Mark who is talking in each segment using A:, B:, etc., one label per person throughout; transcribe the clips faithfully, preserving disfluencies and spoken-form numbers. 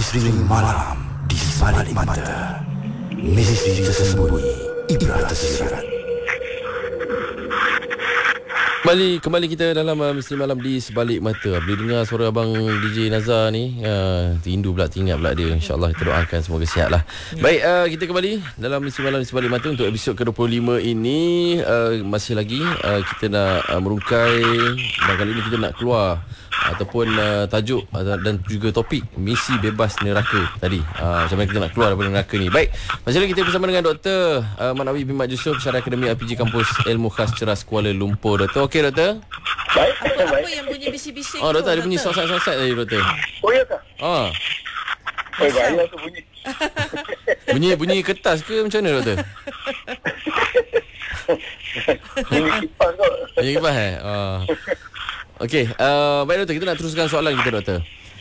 A: Misteri malam di sebalik mata. Misteri tersembunyi, ibrah tersirat.
B: Kembali, kembali kita dalam uh, Misteri Malam di Sebalik Mata. Bila dengar suara Abang D J Nazar ni, uh, rindu pula, teringat pula dia. InsyaAllah kita doakan semoga sihat lah. Ya. Baik, uh, kita kembali dalam Misteri Malam di Sebalik Mata untuk episod ke dua puluh lima ini. uh, Masih lagi uh, kita nak uh, merungkai, dan kali ini kita nak keluar ataupun uh, tajuk uh, dan juga topik misi bebas neraka tadi. uh, Macam mana kita nak keluar daripada neraka ni. Baik, masih lagi kita bersama dengan Doktor uh, Manawi bin Mat Yusof, Syarah Akademi R P G Kampus Ilmu Khas Ceras Kuala Lumpur. Doktor, okey Doktor?
C: Baik.
D: Apa, apa yang bunyi bising-bising
B: Oh
D: tu,
B: Doktor, ada bunyi sosat-sosat tadi Doktor.
C: Oh ya ke?
B: Ah,
C: Oh bahaya tu bunyi.
B: bunyi bunyi kertas ke macam mana Doktor?
C: Bunyi kipas kot.
B: Bunyi kipas eh? Ah. Okey, uh, baik Doktor, kita nak teruskan soalan kita Doktor.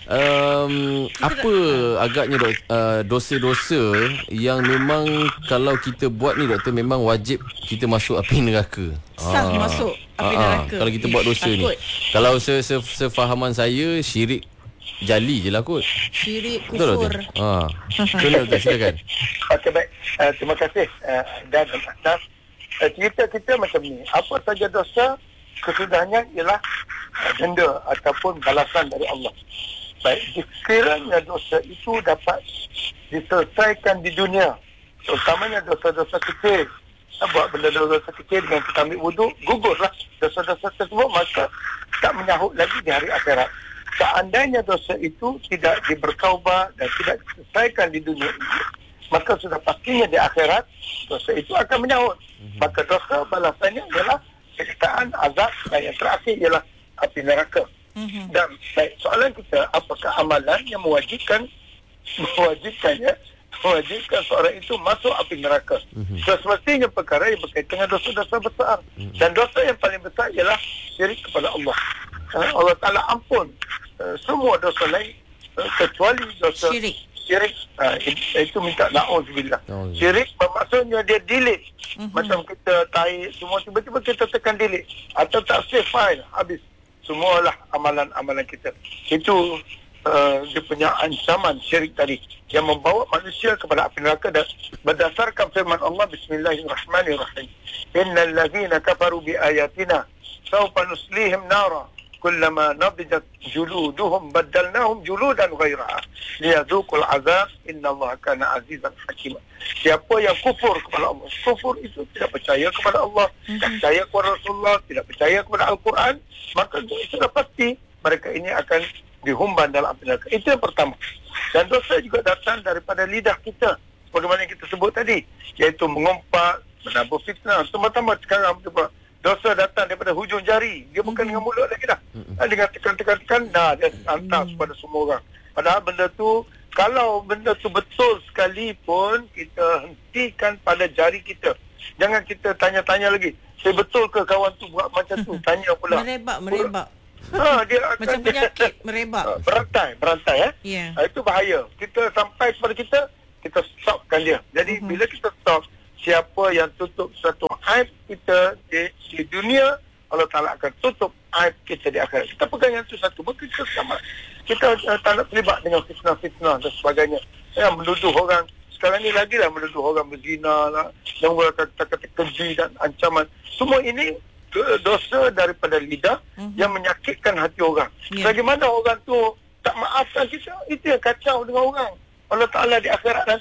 B: Um, apa agaknya dok, uh, dosa-dosa yang memang kalau kita buat ni Doktor, memang wajib kita masuk api neraka?
D: Sah
B: Ah.
D: masuk api
B: Ah, ah.
D: neraka.
B: Kalau kita buat dosa
D: Takut.
B: ni, kalau se se sefahaman saya, syirik jali je lah kot.
D: Syirik,
B: Betul
D: kufur.
B: Doktor? Ah. Betul Doktor, silakan.
C: Okey baik. Uh, terima kasih. Uh, dan dan uh, cerita kita macam ni. Apa saja dosa, kesudahannya ialah uh, denda ataupun balasan dari Allah. Baik, sekiranya dosa itu dapat diselesaikan di dunia, terutamanya dosa-dosa kecil. Kita buat benda dosa kecil dengan kita ambil wuduk, gugurlah dosa-dosa tersebut, maka tak menyahut lagi di hari akhirat. Seandainya dosa itu tidak dibertaubat dan tidak diselesaikan di dunia ini, maka sudah pastinya di akhirat dosa itu akan menyahut. Maka dosa balasannya ialah siksaan, azab, dan yang terakhir ialah api neraka. Mm-hmm. Dan baik, soalan kita, apakah amalan yang mewajibkan mewajibkannya mewajibkan seorang itu masuk api neraka? Mm-hmm. So, semestinya perkara yang berkaitan dengan dosa-dosa besar. Mm-hmm. Dan dosa yang paling besar ialah syirik kepada Allah. uh, Allah Ta'ala ampun uh, semua dosa lain uh, kecuali dosa
D: Syirik.
C: Syirik uh, itu minta na'udzubillah. Oh, syirik bermaksudnya dia delete. Mm-hmm. Macam kita tarik semua, tiba-tiba kita tekan delete atau tak save file, habis semualah amalan-amalan kita. Itu uh, dia punya ancaman syirik tadi yang membawa manusia kepada api neraka. Dan berdasarkan firman Allah, Bismillahirrahmanirrahim, innal ladzina kafaru bi ayatina sawfa nuslihim nara kullama nadijat juluduhum baddalnahum juludan ghairaha liyadhuqul azab innallaha kana azizan hakim. Siapa yang kufur kepada Allah, kufur itu tidak percaya kepada Allah, mm-hmm. tidak percaya kepada Rasulullah, tidak percaya kepada Al-Quran, maka sudah pasti mereka ini akan dihumban dalam api neraka. Itu yang pertama. Dan dosa juga datang daripada lidah kita, sebagaimana yang kita sebut tadi, iaitu mengumpat, menabur fitnah. Tambah-tambah sekarang dosa datang daripada hujung jari. Dia bukan mm-hmm. dengan mulut lagi dah. Mm-hmm. Dengan tekan-tekan-tekan, dah dia hantar mm-hmm. kepada semua orang. Padahal benda tu, kalau benda tu betul sekalipun, kita hentikan pada jari kita. Jangan kita tanya-tanya lagi, saya betul ke kawan tu buat macam tu? Tanya pula.
D: Merebak, merebak.
C: Ha, dia akan
D: macam penyakit merebak.
C: Berantai, berantai eh.
D: Yeah.
C: Ha, itu bahaya. Kita sampai kepada kita, kita stopkan dia. Jadi uh-huh. bila kita stop, siapa yang tutup satu aib kita di, di dunia, Allah Ta'ala akan tutup aib kita di akhirat. Kita pegang yang itu satu, maka kita sama. Kita uh, tak nak terlibat dengan fitnah-fitnah dan sebagainya. Ya, menuduh orang. Sekarang ni lagi lah menuduh orang berzina lah, dan menggunakan kata-kata keji dan ancaman. Semua ini dosa daripada lidah uh-huh. yang menyakitkan hati orang. Yeah. Bagaimana orang tu tak maafkan kita, itu yang kacau dengan orang. Allah Ta'ala di akhirat nanti